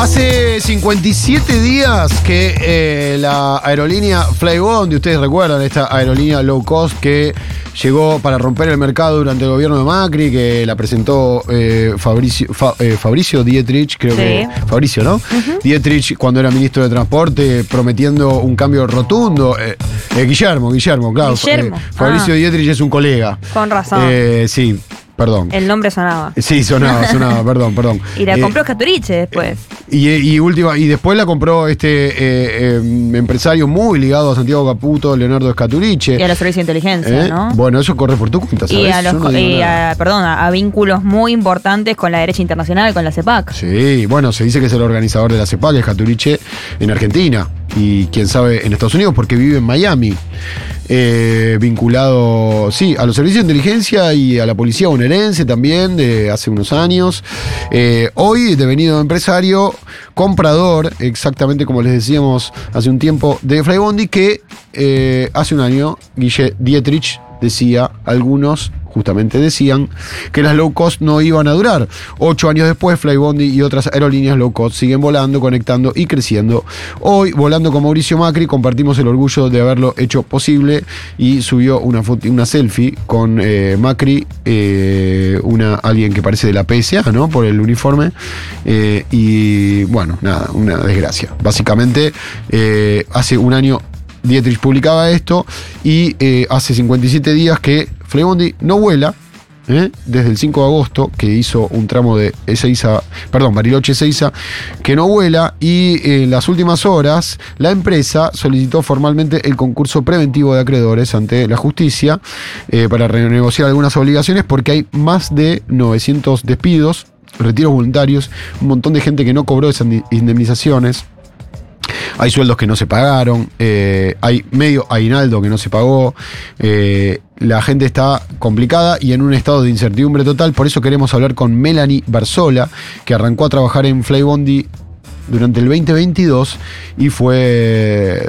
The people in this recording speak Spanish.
Hace 57 días que la aerolínea Flybondi, ustedes recuerdan esta aerolínea low cost que llegó para romper el mercado durante el gobierno de Macri, que la presentó Fabricio Dietrich, creo que Fabricio, ¿no? Dietrich, cuando era ministro de Transporte, prometiendo un cambio rotundo. Guillermo, claro. Fabricio Dietrich es un colega. Con razón. Sí. Perdón. El nombre sonaba. Sí, sonaba, perdón. Y la compró Scaturice después. Y después la compró empresario muy ligado a Santiago Caputo, Leonardo Scaturice. Y a los servicios de inteligencia, ¿no? Bueno, eso corre por tu cuenta, ¿sabes? A vínculos muy importantes con la derecha internacional, con la CEPAC. Sí, bueno, se dice que es el organizador de la CEPAC, Scaturice, en Argentina. Y quién sabe en Estados Unidos, porque vive en Miami. Vinculado, sí, a los servicios de inteligencia y a la policía bonaerense también, de hace unos años. Hoy, devenido empresario, comprador, exactamente como les decíamos hace un tiempo, de Flybondi, que hace un año, Guille Dietrich decía, algunos justamente decían que las low cost no iban a durar. 8 años después, Flybondi y otras aerolíneas low cost siguen volando, conectando y creciendo. Hoy, volando con Mauricio Macri, compartimos el orgullo de haberlo hecho posible y subió una selfie con Macri, alguien que parece de la PSA, ¿no? Por el uniforme. Y bueno, nada, una desgracia. Básicamente, hace un año Dietrich publicaba esto y hace 57 días que Flybondi no vuela, desde el 5 de agosto, que hizo un tramo de Bariloche-Ezeiza, que no vuela, y en las últimas horas la empresa solicitó formalmente el concurso preventivo de acreedores ante la justicia para renegociar algunas obligaciones, porque hay más de 900 despidos, retiros voluntarios, un montón de gente que no cobró esas indemnizaciones. Hay sueldos que no se pagaron, hay medio aguinaldo que no se pagó, la gente está complicada y en un estado de incertidumbre total. Por eso queremos hablar con Melanie Barzola, que arrancó a trabajar en Flybondi durante el 2022 y fue